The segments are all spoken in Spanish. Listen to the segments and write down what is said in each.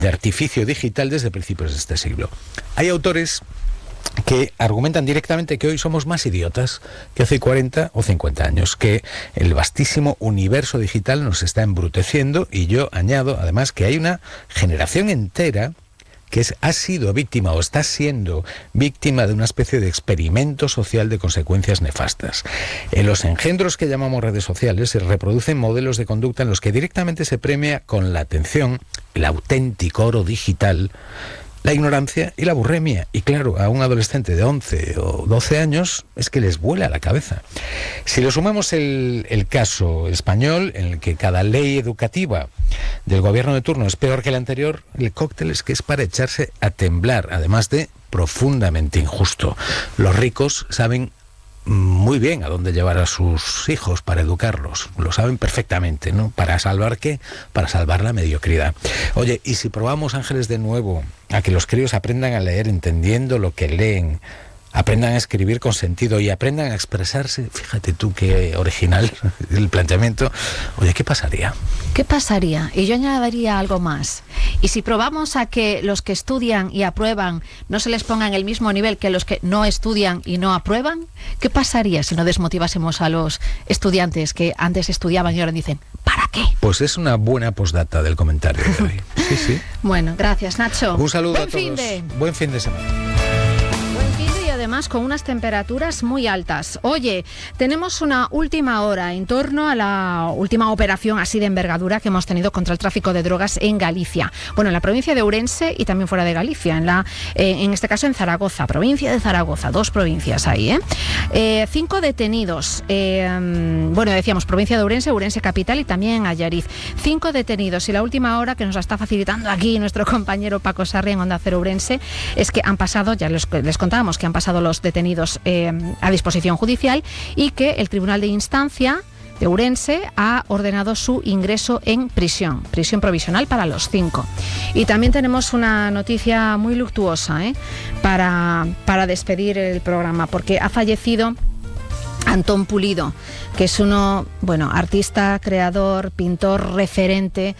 de artificio digital desde principios de este siglo. Hay autores que argumentan directamente que hoy somos más idiotas que hace 40 o 50 años, que el vastísimo universo digital nos está embruteciendo, y yo añado además que hay una generación entera que ha sido víctima o está siendo víctima de una especie de experimento social de consecuencias nefastas. En los engendros que llamamos redes sociales se reproducen modelos de conducta en los que directamente se premia con la atención el auténtico oro digital, la ignorancia y la burремia. Y claro, a un adolescente de 11 o 12 años es que les vuela la cabeza. Si le sumamos el caso español, en el que cada ley educativa del gobierno de turno es peor que la anterior, el cóctel es que es para echarse a temblar, además de profundamente injusto. Los ricos saben muy bien a dónde llevar a sus hijos para educarlos, lo saben perfectamente, ¿no? ¿Para salvar qué? Para salvar la mediocridad. Oye, ¿y si probamos, Ángeles, de nuevo a que los críos aprendan a leer entendiendo lo que leen, aprendan a escribir con sentido y aprendan a expresarse? Fíjate tú qué original el planteamiento. Oye, ¿qué pasaría? ¿Qué pasaría? Y yo añadiría algo más. Y si probamos a que los que estudian y aprueban no se les ponga en el mismo nivel que los que no estudian y no aprueban, ¿qué pasaría si no desmotivásemos a los estudiantes que antes estudiaban y ahora dicen, ¿para qué? Pues es una buena postdata del comentario de hoy. Sí, sí. Bueno, gracias, Nacho. Un saludo a todos. Buen fin de semana. Además con unas temperaturas muy altas. Oye, tenemos una última hora en torno a la última operación así de envergadura que hemos tenido contra el tráfico de drogas en Galicia. Bueno, en la provincia de Ourense y también fuera de Galicia, en este caso en Zaragoza, provincia de Zaragoza, 2 provincias ahí, 5 detenidos, bueno, decíamos provincia de Ourense, Ourense capital y también en Allariz. 5 detenidos, y la última hora que nos la está facilitando aquí nuestro compañero Paco Sarri en Onda Cero Ourense es que han pasado, ya les contábamos que han pasado los detenidos a disposición judicial, y que el Tribunal de Instancia de Ourense ha ordenado su ingreso en prisión provisional para los 5. Y también tenemos una noticia muy luctuosa para despedir el programa, porque ha fallecido Antón Pulido, que es artista, creador, pintor, referente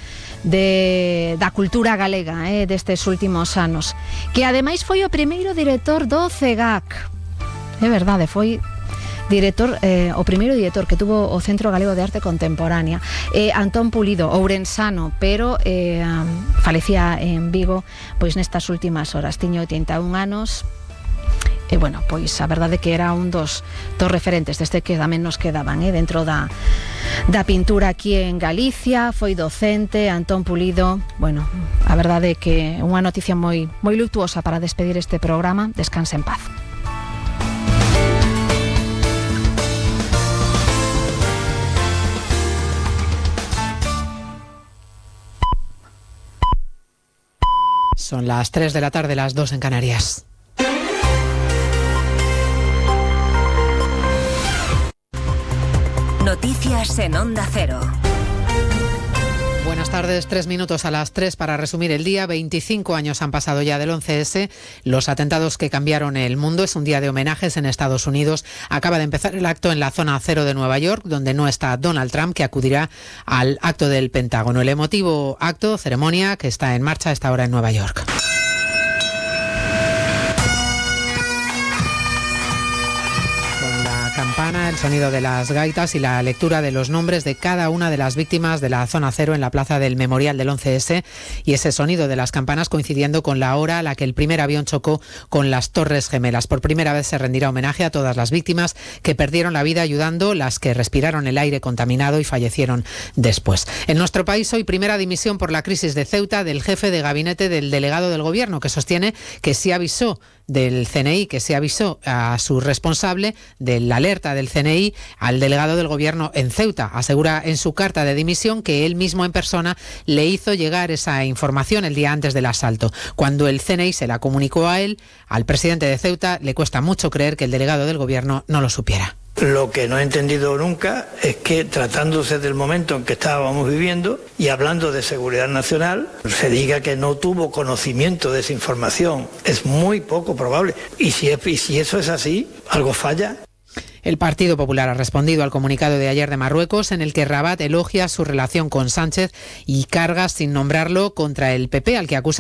da cultura galega destes últimos anos, que ademais foi o primeiro director do CEGAC. É verdade, foi director, o primeiro director que tuvo o Centro Galego de Arte Contemporánea. Antón Pulido, ourensano, pero falecía en Vigo pois nestas últimas horas. Tiña 81 anos. E, bueno, pois a verdade que era un dos referentes deste que tamén nos quedaban dentro da pintura aquí en Galicia. Foi docente, Antón Pulido. Bueno, a verdade que unha noticia moi luctuosa para despedir este programa. Descanse en paz. Son las 3 de la tarde, las 2 en Canarias. Noticias en Onda Cero. Buenas tardes, 3 minutos a las 3 para resumir el día. 25 años han pasado ya del 11S, los atentados que cambiaron el mundo. Es un día de homenajes en Estados Unidos. Acaba de empezar el acto en la zona cero de Nueva York, donde no está Donald Trump, que acudirá al acto del Pentágono. El emotivo acto, ceremonia, que está en marcha a esta hora en Nueva York. Campana, el sonido de las gaitas y la lectura de los nombres de cada una de las víctimas de la zona cero en la plaza del Memorial del 11S, y ese sonido de las campanas coincidiendo con la hora a la que el primer avión chocó con las Torres Gemelas. Por primera vez se rendirá homenaje a todas las víctimas que perdieron la vida ayudando, las que respiraron el aire contaminado y fallecieron después. En nuestro país hoy primera dimisión por la crisis de Ceuta del jefe de gabinete del delegado del gobierno, que sostiene que sí avisó del CNI, que se avisó a su responsable de la alerta del CNI al delegado del gobierno en Ceuta. Asegura en su carta de dimisión que él mismo en persona le hizo llegar esa información el día antes del asalto. Cuando el CNI se la comunicó a él, al presidente de Ceuta, le cuesta mucho creer que el delegado del gobierno no lo supiera. Lo que no he entendido nunca es que, tratándose del momento en que estábamos viviendo y hablando de seguridad nacional, se diga que no tuvo conocimiento de esa información. Es muy poco probable. Y si eso es así, algo falla. El Partido Popular ha respondido al comunicado de ayer de Marruecos, en el que Rabat elogia su relación con Sánchez y carga, sin nombrarlo, contra el PP, al que acusa